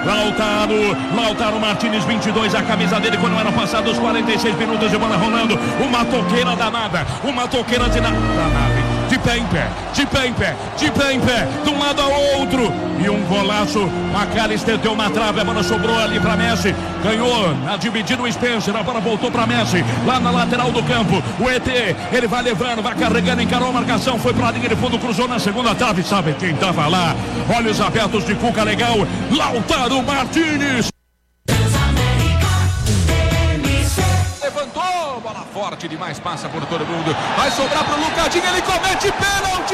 Lautaro Martinez, 22, a camisa dele quando eram passados 46 minutos de bola rolando. Uma toqueira danada, uma toqueira danada. De pé em pé, de um lado ao outro. E um golaço, McAllister deu uma trave, a bola sobrou ali para Messi. Ganhou, na dividida o Spencer, a bola voltou para Messi. Lá na lateral do campo, o ET, ele vai levando, vai carregando, encarou a marcação, foi para a linha de fundo, cruzou na segunda trave. Sabe quem estava lá? Olhos abertos de Cuca, legal. Lautaro Martinez. Levantou, bola forte demais, passa por todo mundo. Vai sobrar pro Lucadinho, ele comete pênalti!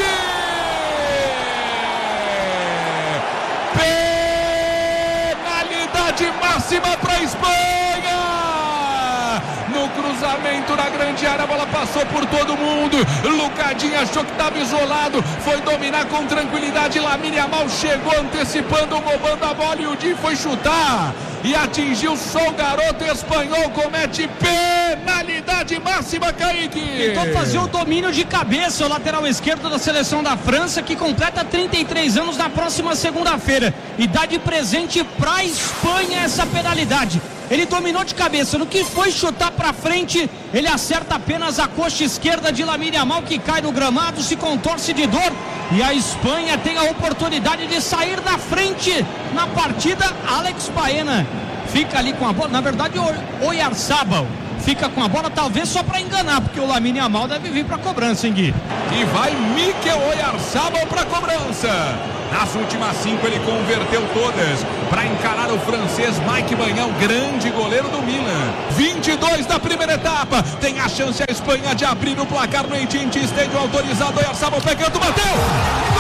Penalidade máxima para Espanha! No cruzamento na grande área, a bola passou por todo mundo. Lucadinho achou que estava isolado, foi dominar com tranquilidade. Lamine Yamal chegou antecipando, roubando a bola, e o Di foi chutar e atingiu só o garoto espanhol. Comete penalidade máxima, Kaique. Tentou fazer o domínio de cabeça, o lateral esquerdo da seleção da França, que completa 33 anos na próxima segunda-feira, e dá de presente pra Espanha essa penalidade. Ele dominou de cabeça, no que foi chutar pra frente, ele acerta apenas a coxa esquerda de Lamine Yamal, que cai no gramado, se contorce de dor, e a Espanha tem a oportunidade de sair na frente na partida. Alex Baena fica ali com a bola, na verdade o Oyarzabal fica com a bola, talvez só para enganar, porque o Lamine Yamal deve vir para cobrança, hein, Gui? E vai Mikel Oyarzabal para cobrança. Nas últimas 5 ele converteu todas para encarar o francês Mike Maignan, grande goleiro do Milan. 22 da primeira etapa. Tem a chance a Espanha de abrir o placar no AT&T Stadium, autorizado. Oyarzabal pegando, bateu!